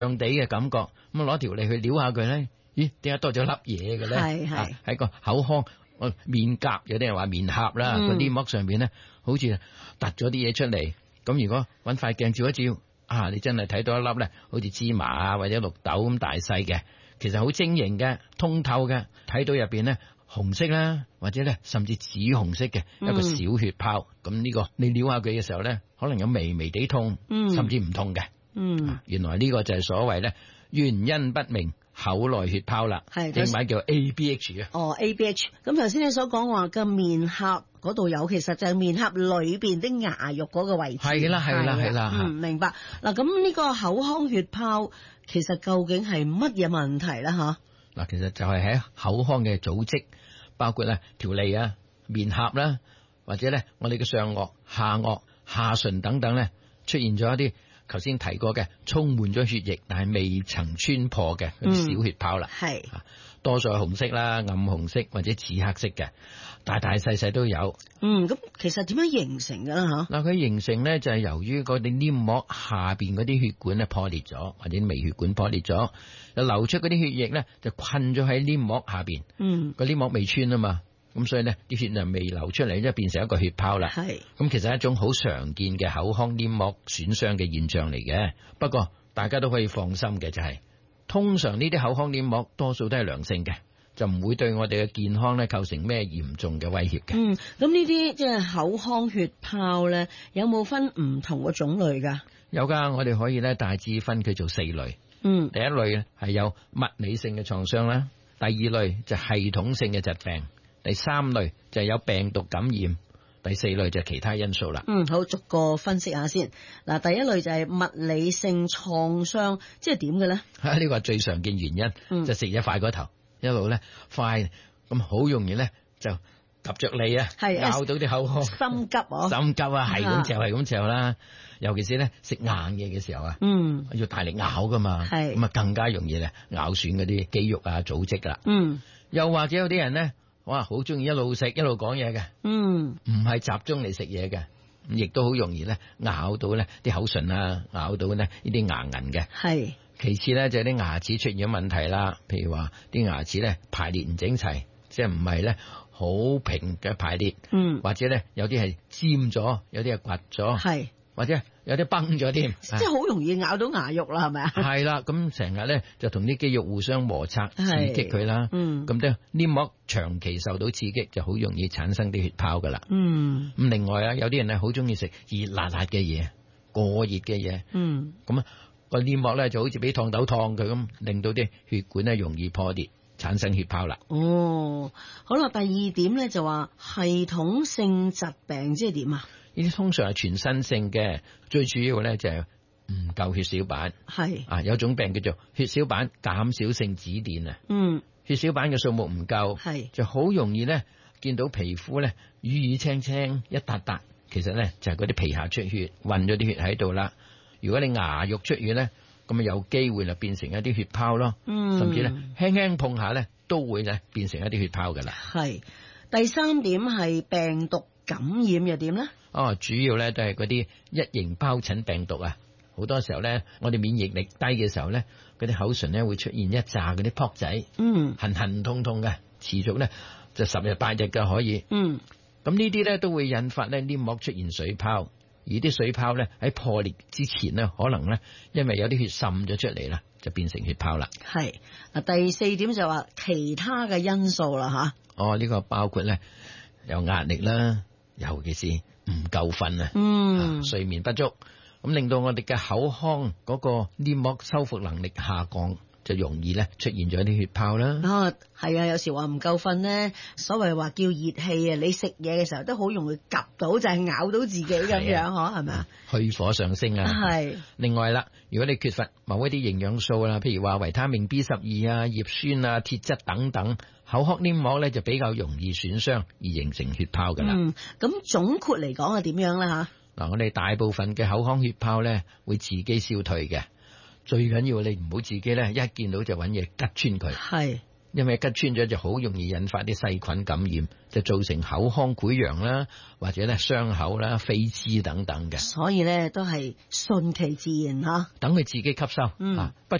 脹地嘅感覺，咁攞條脷去撩下佢咧，咦？點解多咗粒嘢嘅咧？ 係喺個口腔。面頰有啲人話面頰啦，個黏膜上邊咧好似突咗啲嘢出嚟。咁如果揾塊鏡照一照，你真係睇到一粒咧，好似芝麻啊或者綠豆咁大細嘅，其實好晶瑩嘅、通透嘅，睇到入邊咧紅色啦，或者咧甚至紫紅色嘅一個小血泡。咁呢個你撩下佢嘅時候咧，可能有微微地痛，甚至唔痛嘅。原來呢個就係所謂咧原因不明口內血泡啦，正名叫 ABH 啊。 ABH。咁頭先你所講話嘅面頰嗰度有，其實就係面頰裏邊啲牙肉嗰個位置。係啦。明白。嗱，咁呢個口腔血泡其實究竟係乜嘢問題咧？吓， 嗱，其實就係喺口腔嘅組織，包括咧條脷啊、面頰啦，或者咧我哋嘅上顎、下顎、下唇等等咧，出現咗一啲頭先提過嘅充滿咗血液但係未曾穿破嘅嗰啲小血泡啦。係多數係紅色啦、暗紅色或者紫黑色嘅，大大細細都有。 咁其實點樣形成㗎啦？ 嗱，佢形成咧就係由於嗰啲黏膜下邊嗰啲血管咧破裂咗，或者微血管破裂咗，就流出嗰啲血液咧就困咗喺黏膜下邊。個黏膜未穿啊嘛。咁所以咧，啲血就未流出嚟，即係變成一個血泡啦。係咁，其實係一種好常見嘅口腔黏膜損傷嘅現象嚟嘅。不過大家都可以放心嘅就係，通常呢啲口腔黏膜多數都係良性嘅，就唔會對我哋嘅健康咧構成咩嚴重嘅威脅嘅。 咁呢啲即係口腔血泡咧，有冇分唔同嘅種類噶？ 有噶，我哋可以咧大致分佢做4類。第一類咧係有物理性嘅創傷啦，第二類就係系統性嘅疾病。第三類就係有病毒感染，第四類就係其他因素啦。 好，逐個分析下先。嗱，第一類就係物理性創傷，即係點嘅咧？ 呢個係最常見原因，就食嘢快過頭，一路咧快，咁好容易咧就及着脷啊，咬到啲口腔。心急啊，係咁嚼啦。尤其是咧食硬嘢嘅時候啊，要大力咬噶嘛，咁啊更加容易咧咬損嗰啲肌肉啊組織噶啦。又或者有啲人咧。哇，好中意一路食一路講嘢嘅，唔係集中嚟食嘢嘅，亦都好容易咧咬到咧啲口唇啊，咬到咧呢啲牙齦嘅。係。其次咧就係啲牙齒出現咗問題啦，譬如話啲牙齒咧排列唔整齊，即係唔係咧好平嘅排列，或者咧有啲係尖咗，有啲係刮咗，係，或者有啲崩咗添， 即係好容易咬到牙肉啦，係咪啊？係啦，咁成日咧就同啲肌肉互相摩擦，刺激佢啦。咁咧黏膜長期受到刺激，就好容易產生啲血泡噶啦。咁另外啊，有啲人咧好中意食熱辣辣嘅嘢，過熱嘅嘢。咁個黏膜咧就好似俾燙斗燙佢咁，令到啲血管咧容易破裂，產生血泡啦。 好啦，第二點咧就話系統性疾病，即係點啊？ 呢啲通常係全身性嘅，最主要咧就係唔夠血小板。係有種病叫做血小板減少性紫癜啊。血小板嘅數目唔夠，就好容易咧見到皮膚咧瘀瘀青青一笪笪，其實咧就係嗰啲皮下出血，混咗啲血喺度啦。如果你牙肉出血咧，咁啊有機會就變成一啲血泡咯。甚至咧輕輕碰下咧都會咧變成一啲血泡噶啦。係。 第三點係病毒感染又點咧？ 主要咧都係嗰啲一型疱疹病毒啊。好多時候咧，我哋免疫力低嘅時候咧，嗰啲口唇咧會出現一紮嗰啲泡仔，痕痕痛痛嘅，持續咧就10日8日嘅可以。咁呢啲咧都會引發咧黏膜出現水泡，而啲水泡咧喺破裂之前咧，可能咧因為有啲血滲咗出嚟啦，就變成血泡啦。係嗱，第四點就話其他嘅因素啦吓。 呢個包括咧有壓力啦，尤其是唔夠瞓啊，睡眠不足，咁令到我哋嘅口腔嗰個黏膜修復能力下降，就容易咧出現咗啲血泡啦。 係啊，有時話唔夠瞓咧，所謂話叫熱氣啊，你食嘢嘅時候都好容易夾到，就係咬到自己咁樣，係咪啊？ 虛火上升啊！係。另外啦，如果你缺乏某一啲營養素啦，譬如話維他命 B12啊、葉酸啊、鐵質等等，口腔黏膜咧就比較容易損傷而形成血泡噶啦。 咁總括嚟講係點樣咧吓？ 嗱，我哋大部分嘅口腔血泡咧會自己消退嘅，最緊要你唔好自己咧一見到就揾嘢吉穿佢。係。因為吉穿咗就好容易引發啲細菌感染，就造成口腔潰瘍啦，或者咧傷口啦、痱滋等等嘅。 所以咧都係順其自然吓， 等佢自己吸收。不